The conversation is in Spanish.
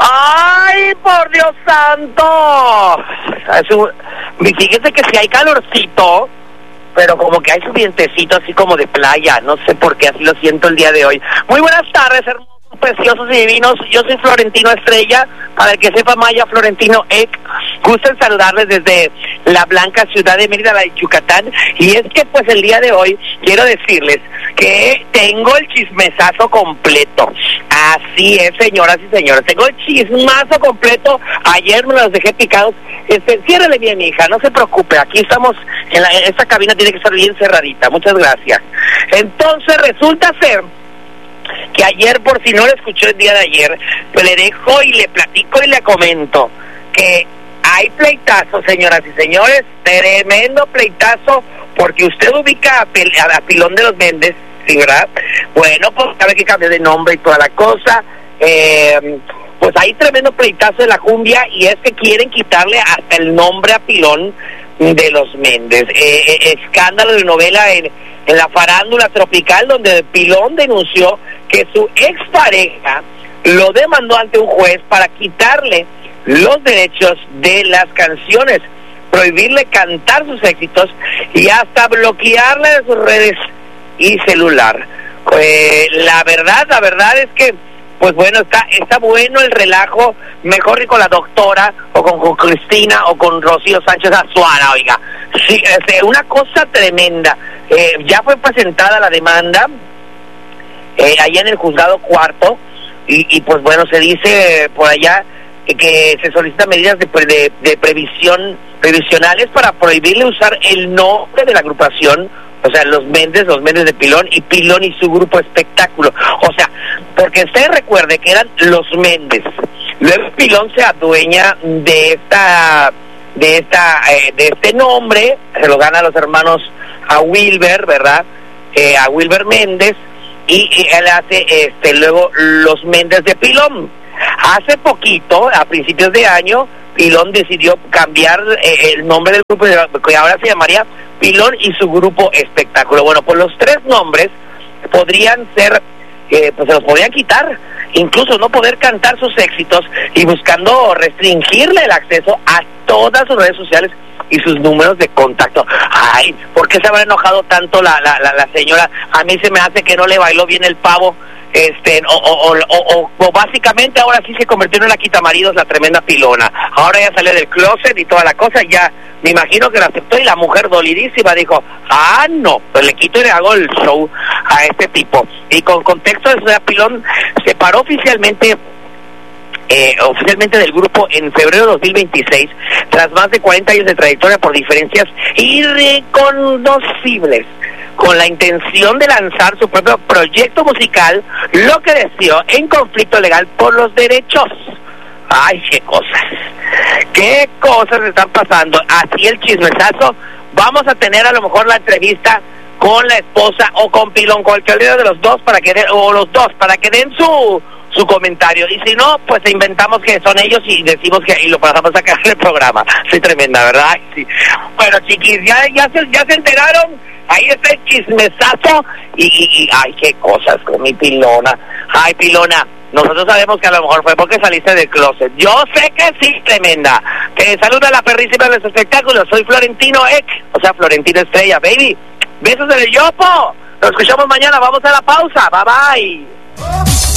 ¡Ay, por Dios santo! Fíjese que si hay calorcito, pero como que hay su vientecito así como de playa. No sé por qué, así lo siento el día de hoy. Muy buenas tardes, hermosos, preciosos y divinos. Yo soy Florentino Estrella, para el que sepa Maya, Florentino Ek. Gusto en saludarles desde la blanca ciudad de Mérida, la de Yucatán. Y es que pues el día de hoy quiero decirles que tengo el chismesazo completo. Así es, señoras y señores, tengo el chismazo completo. Ayer me los dejé picados. Ciérrele bien, mi hija, no se preocupe. Aquí estamos, esta cabina tiene que estar bien cerradita. Muchas gracias. Entonces resulta ser que ayer, por si no lo escuchó el día de ayer, pues le dejo y le platico y le comento que hay pleitazo, señoras y señores, tremendo pleitazo, porque usted ubica a Pilón de los Méndez, ¿sí, verdad? Bueno, pues sabe que cambió de nombre y toda la cosa. Pues hay tremendo pleitazo de la cumbia, y es que quieren quitarle hasta el nombre a Pilón de los Méndez. Escándalo de novela en la farándula tropical, donde Pilón denunció que su expareja lo demandó ante un juez para quitarle los derechos de las canciones, prohibirle cantar sus éxitos y hasta bloquearle de sus redes y celular. La verdad es que pues bueno, está bueno el relajo, mejor que con la doctora, o con Cristina, o con Rocío Sánchez Azuara, oiga. Sí, una cosa tremenda. Ya fue presentada la demanda allá en el juzgado cuarto, y pues bueno, se dice por allá que se solicitan medidas de previsionales para prohibirle usar el nombre de la agrupación, o sea, los Méndez de Pilón, y Pilón y su grupo Espectáculo. O sea, porque usted recuerde que eran los Méndez. Luego Pilón se adueña de este nombre, se lo gana a los hermanos, a Wilber, ¿verdad? A Wilber Méndez, y él hace luego los Méndez de Pilón. Hace poquito, a principios de año, Pilón decidió cambiar el nombre del grupo, que ahora se llamaría Pilón y su grupo Espectáculo. Bueno, pues los tres nombres podrían ser, pues se los podrían quitar, incluso no poder cantar sus éxitos, y buscando restringirle el acceso a todas sus redes sociales y sus números de contacto. Ay, ¿por qué se habrá enojado tanto la señora? A mí se me hace que no le bailó bien el pavo. O básicamente ahora sí se convirtió en una quitamaridos la tremenda Pilona. Ahora ya salió del closet y toda la cosa, ya me imagino que la aceptó, y la mujer dolidísima dijo, no, pues le quito y le hago el show a este tipo. Y con contexto de señora Pilón se paró oficialmente del grupo en febrero de 2026, tras más de 40 años de trayectoria por diferencias irreconocibles, con la intención de lanzar su propio proyecto musical, lo que decidió en conflicto legal por los derechos. ¡Ay, qué cosas están pasando! Así el chismesazo. Vamos a tener a lo mejor la entrevista con la esposa o con Pilón, con cualquiera de los dos, para que den su comentario. Y si no, pues inventamos que son ellos y decimos que, y lo pasamos a sacar en el programa. Soy tremenda, ¿verdad? Sí. Bueno, chiquis, ya se enteraron. Ahí está el chismesazo. Y ay, qué cosas con mi Pilona. Ay, Pilona, nosotros sabemos que a lo mejor fue porque saliste del closet. Yo sé que sí, tremenda. Te saluda la perrísima de los espectáculos. Soy Florentino Ek, o sea, Florentino Estrella, baby. Besos en el yopo. Nos escuchamos mañana. Vamos a la pausa. Bye bye.